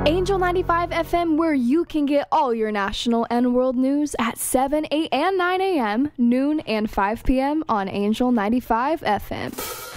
Angel 95 FM, where you can get all your national and world news at 7, 8, and 9 a.m., noon, and 5 p.m. on Angel 95 FM.